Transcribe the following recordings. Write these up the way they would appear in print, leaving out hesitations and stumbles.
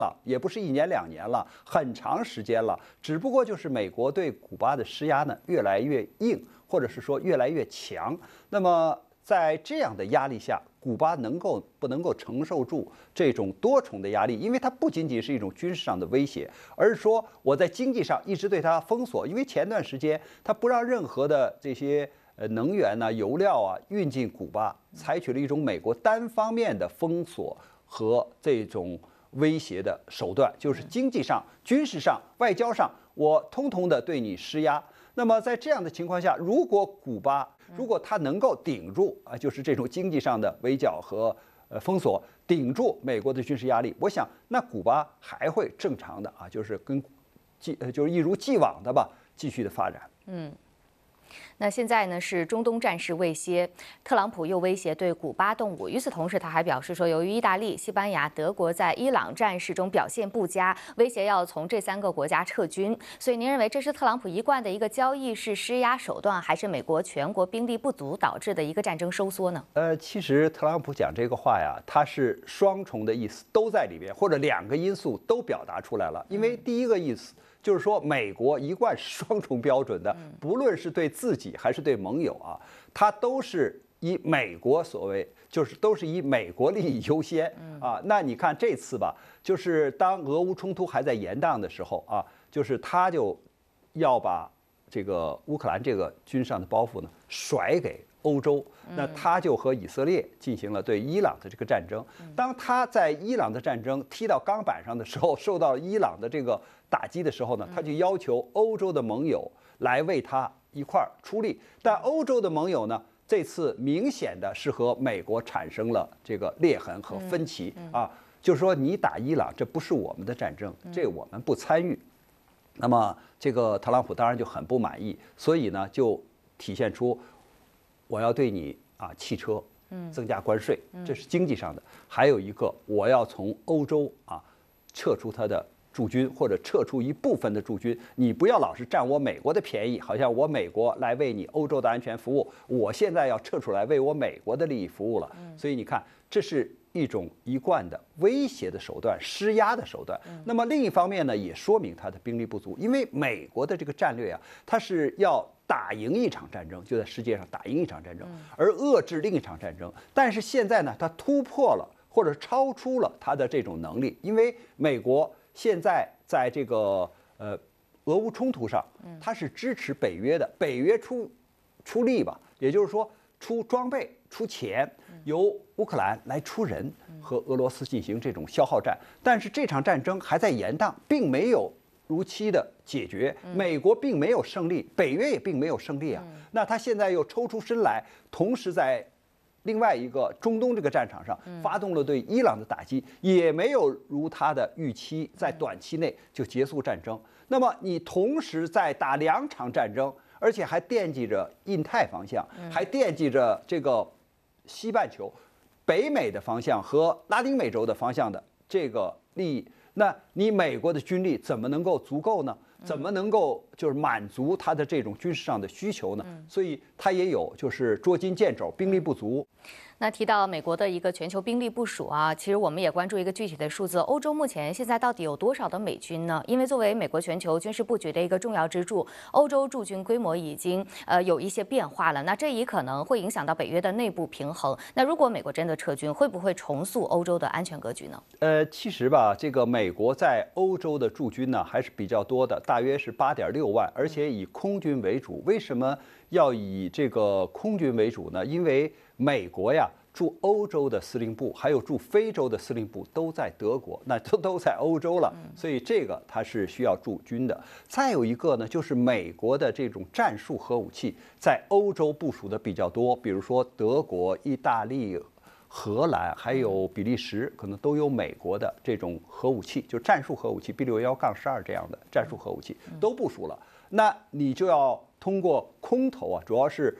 了，也不是1年2年了，很长时间了。只不过就是美国对古巴的施压呢越来越硬，或者是说越来越强。那么在这样的压力下，古巴不能够承受住这种多重的压力？因为它不仅仅是一种军事上的威胁，而是说我在经济上一直对它封锁。因为前段时间它不让任何的这些能源呐、油料啊运进古巴，采取了一种美国单方面的封锁和这种威胁的手段，就是经济上、军事上、外交上，我通通的对你施压。那么在这样的情况下，如果古巴它能够顶住啊，就是这种经济上的围剿和封锁，顶住美国的军事压力，我想那古巴还会正常的啊，就是就是一如既往的吧，继续的发展。 那现在呢是中东战事未歇，特朗普又威胁对古巴动武。与此同时，他还表示说，由于意大利、西班牙、德国在伊朗战事中表现不佳，威胁要从这3个国家撤军。所以，您认为这是特朗普一贯的一个交易式施压手段，还是美国全国兵力不足导致的一个战争收缩呢？ 其实特朗普讲这个话呀，他是双重的意思都在里边，或者2个因素都表达出来了。因为第一个意思就是说，美国一贯是双重标准的，不论是对自己还是对盟友啊，它都是以美国都是以美国利益优先啊。那你看这次吧，就是当俄乌冲突还在延宕的时候啊，就是他就要把这个乌克兰这个军事上的包袱呢甩给欧洲，那他就和以色列进行了对伊朗的这个战争。当他在伊朗的战争踢到钢板上的时候，受到伊朗的这个打击的时候呢，他就要求欧洲的盟友来为他一块儿出力。但欧洲的盟友呢，这次明显的是和美国产生了这个裂痕和分歧啊，就是说你打伊朗，这不是我们的战争，这我们不参与。那么这个特朗普当然就很不满意，所以呢就体现出我要对你汽车增加关税，这是经济上的。还有一个，我要从欧洲撤出它的驻军，或者撤出一部分的驻军。你不要老是占我美国的便宜，好像我美国来为你欧洲的安全服务，我现在要撤出来为我美国的利益服务了。所以你看，这是一种一贯的威胁的手段、施压的手段。那么另一方面呢，也说明它的兵力不足，因为美国的这个战略它是要打赢一场战争，就在世界上打赢一场战争，而遏制另一场战争。但是现在呢，它突破了或者超出了它的这种能力，因为美国现在在这个俄乌冲突上，它是支持北约的，北约出力吧，也就是说出装备、出钱，由乌克兰来出人，和俄罗斯进行这种消耗战。但是这场战争还在延宕，并没有如期的解决，美国并没有胜利，北约也并没有胜利啊。那他现在又抽出身来，同时在另外一个中东这个战场上发动了对伊朗的打击，也没有如他的预期在短期内就结束战争。那么你同时在打2场战争，而且还惦记着印太方向，还惦记着这个西半球、北美的方向和拉丁美洲的方向的这个利益。那你美国的军力怎么能够足够呢？怎么能够就是满足他的这种军事上的需求呢？所以他也有就是捉襟见肘，兵力不足。 那提到美国的一个全球兵力部署其实我们也关注一个具体的数字，欧洲目前现在到底有多少的美军呢？因为作为美国全球军事布局的一个重要支柱，欧洲驻军规模已经有一些变化了。那这也可能会影响到北约的内部平衡。那如果美国真的撤军，会不会重塑欧洲的安全格局呢？ 其实吧，这个美国在欧洲的驻军呢还是比较多的，大约是8.6万，而且以空军为主。为什么要以这个空军为主呢？因为美国驻欧洲的司令部，还有驻非洲的司令部都在德国，那都在欧洲了，所以这个它是需要驻军的。再有一个呢，就是美国的这种战术核武器在欧洲部署的比较多，比如说德国、意大利、荷兰还有比利时，可能都有美国的这种核武器，就战术核武器 B61-12这样的战术核武器都部署了。那你就要通过空投主要是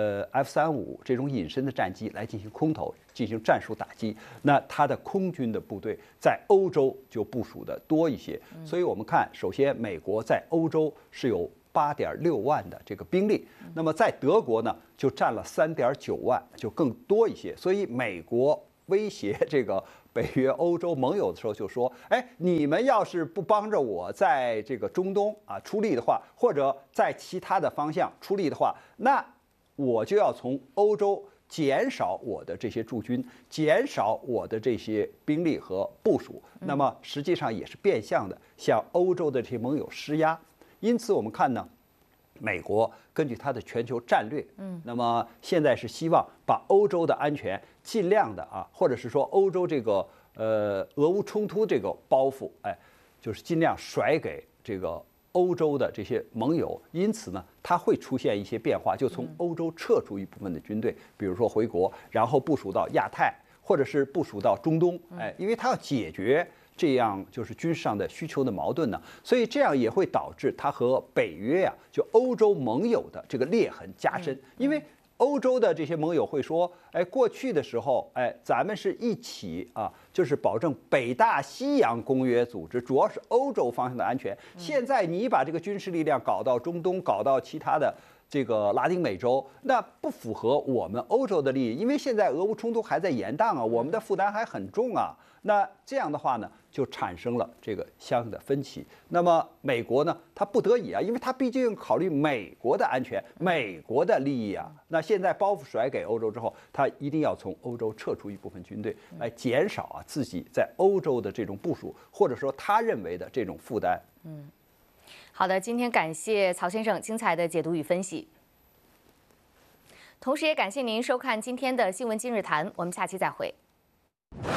F-35这种隐身的战机来进行空投，进行战术打击。那它的空军的部队在欧洲就部署的多一些。所以我们看，首先美国在欧洲是有8.6万的这个兵力，那么在德国呢就占了3.9万，就更多一些。所以美国威胁这个北约、欧洲盟友的时候，就说：“哎，你们要是不帮着我在这个中东啊出力的话，或者在其他的方向出力的话，那我就要从欧洲减少我的这些驻军，减少我的这些兵力和部署。那么实际上也是变相的向欧洲的这些盟友施压。因此，我们看呢。”美国根据它的全球战略，那么现在是希望把欧洲的安全尽量的啊，或者是说欧洲这个俄乌冲突这个包袱，哎，就是尽量甩给这个欧洲的这些盟友。因此呢，它会出现一些变化，就从欧洲撤出一部分的军队，比如说回国，然后部署到亚太，或者是部署到中东，哎，因为它要解决。这样就是军事上的需求的矛盾呢，所以这样也会导致它和北约呀，就欧洲盟友的这个裂痕加深。因为欧洲的这些盟友会说，哎，过去的时候，哎，咱们是一起啊，就是保证北大西洋公约组织，主要是欧洲方向的安全。现在你把这个军事力量搞到中东，搞到其他的。这个拉丁美洲，那不符合我们欧洲的利益，因为现在俄乌冲突还在延宕啊，我们的负担还很重啊。那这样的话呢，就产生了这个相应的分歧。那么美国呢，他不得已啊，因为他毕竟考虑美国的安全、美国的利益啊。那现在包袱甩给欧洲之后，他一定要从欧洲撤出一部分军队，来减少啊自己在欧洲的这种部署，或者说他认为的这种负担。 好的，今天感谢曹先生精彩的解读与分析，同时也感谢您收看今天的新闻今日谈，我们下期再会。